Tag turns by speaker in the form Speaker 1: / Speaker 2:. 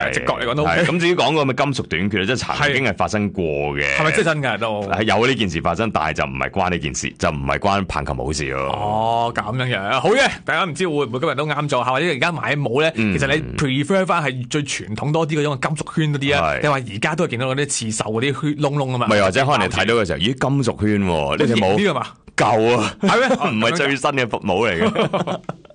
Speaker 1: 直覺嚟講都 OK。
Speaker 2: 咁至於講個咩金屬短缺，即係曾經係發生過嘅，
Speaker 1: 係咪真係真㗎都？
Speaker 2: 係有呢件事發生，但係就唔係關呢件事，就唔係關棒球帽事咯。
Speaker 1: 哦，咁樣樣好嘅，大家唔知會唔會今日都啱咗，或者而家買帽咧，其實你 prefer 翻係最傳統多啲嗰種金屬圈嗰啲啊？你話而家都係見到嗰啲刺繡嗰啲圈窿窿啊嘛？
Speaker 2: 唔係，或者可能你睇到嘅時候，咦，金屬圈喎，呢隻帽
Speaker 1: 呢個嘛？
Speaker 2: 舊啊，
Speaker 1: 係咩？
Speaker 2: 唔係最新嘅服帽嚟嘅。